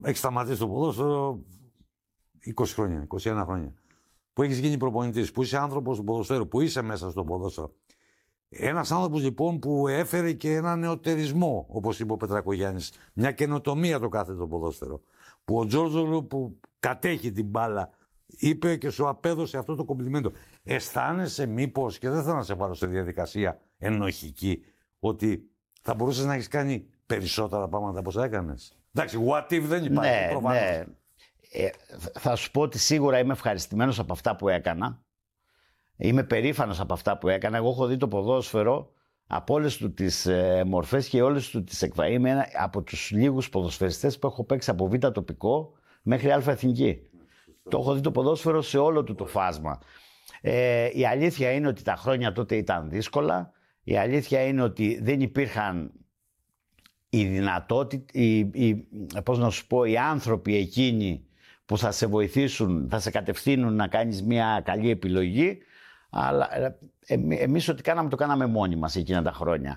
έχεις σταματήσει το ποδόσφαιρο 20 χρόνια, 21 χρόνια. Που έχεις γίνει προπονητής, που είσαι άνθρωπος του ποδοσφαίρου, που είσαι μέσα στο ποδόσφαιρο. Ένας άνθρωπος λοιπόν που έφερε και ένα νεωτερισμό, όπως είπε ο Πετρακογιάννης, μια καινοτομία το κάθε το ποδόσφαιρο. Που ο Τζόρτζογλου που κατέχει την μπάλα είπε και σου απέδωσε αυτό το κομπλιμέντο. Αισθάνεσαι μήπως, και δεν θέλω να σε βάλω σε διαδικασία ενοχική, ότι θα μπορούσες να έχεις κάνει περισσότερα πράγματα από όσα έκανες? Εντάξει, what if δεν υπάρχει, προφανώς. Ναι. Θα σου πω ότι σίγουρα είμαι ευχαριστημένος από αυτά που έκανα. Είμαι περήφανος από αυτά που έκανα. Εγώ έχω δει το ποδόσφαιρο από όλες του τις μορφές και όλες του τις εκβαΐσεις. Είμαι από τους λίγους ποδοσφαιριστές που έχω παίξει από β' τοπικό μέχρι α' εθνική. Το έχω δει το ποδόσφαιρο σε όλο του το φάσμα. Η αλήθεια είναι ότι τα χρόνια τότε ήταν δύσκολα. Η αλήθεια είναι ότι δεν υπήρχαν οι δυνατότητες, πώς να σου πω, οι άνθρωποι εκείνοι που θα σε βοηθήσουν, θα σε κατευθύνουν να κάνεις μια καλή επιλογή. Αλλά εμείς ό,τι κάναμε το κάναμε μόνοι μας εκείνα τα χρόνια.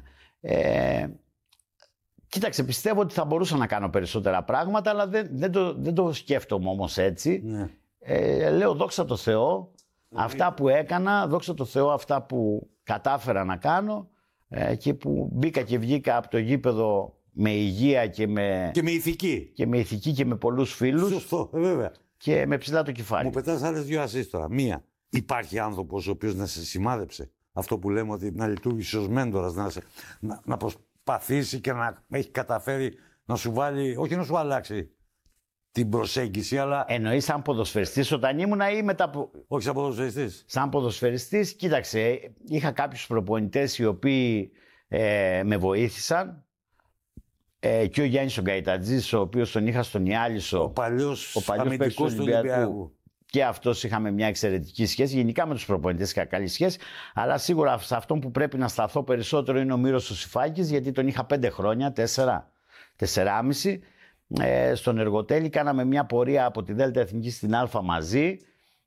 Κοίταξε, πιστεύω ότι θα μπορούσα να κάνω περισσότερα πράγματα, αλλά δεν το σκέφτομαι όμως έτσι. Ναι. Λέω δόξα τω Θεώ, αυτά που έκανα, δόξα τω Θεώ αυτά που κατάφερα να κάνω και που μπήκα και βγήκα από το γήπεδο με υγεία και με ηθική. Και με ηθική και με πολλούς φίλους. Σωστό, βέβαια. Και με ψηλά το κεφάλι. Μου πετάς άλλες δύο ασίστ τώρα. Μία, υπάρχει άνθρωπος ο οποίος να σε σημάδεψε. Αυτό που λέμε ότι να λειτουργήσει ως μέντορας, να προσπαθήσει και να έχει καταφέρει να σου βάλει, όχι να σου αλλάξει την προσέγγιση, αλλά... Εννοείς σαν ποδοσφαιριστής όταν ήμουν ή μετά που... Όχι σαν ποδοσφαιριστής. Σαν ποδοσφαιριστής, κοίταξε, είχα κάποιους προπονητές οι οποίοι με βοήθησαν. Και ο Γιάννης ο Γκαϊτατζής, ο οποίος τον είχα στον Ιάλισσο. Ο παλιός αμυντικός του Ολυμπιακού. Και αυτός είχαμε μια εξαιρετική σχέση. Γενικά με τους προπονητές είχα καλή σχέση. Αλλά σίγουρα σε αυτόν που πρέπει να σταθώ περισσότερο είναι ο Μύρος ο Σιφάκης, γιατί τον είχα 5 χρόνια, 4,5. Στον Εργοτέλη κάναμε μια πορεία από τη Δέλτα Εθνική στην Α μαζί.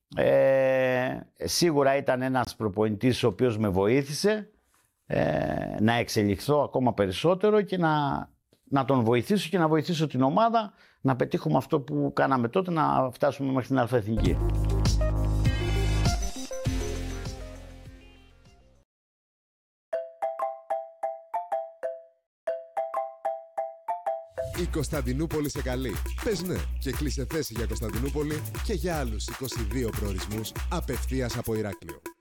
Σίγουρα ήταν ένας προπονητής ο οποίος με βοήθησε να εξελιχθώ ακόμα περισσότερο και να τον βοηθήσω και να βοηθήσω την ομάδα να πετύχουμε αυτό που κάναμε τότε, να φτάσουμε μέχρι την Αλφα-Εθνική. Η Κωνσταντινούπολη σε καλεί. Πες ναι και κλείσε θέση για Κωνσταντινούπολη και για άλλους 22 προορισμούς απευθείας από Ηράκλειο.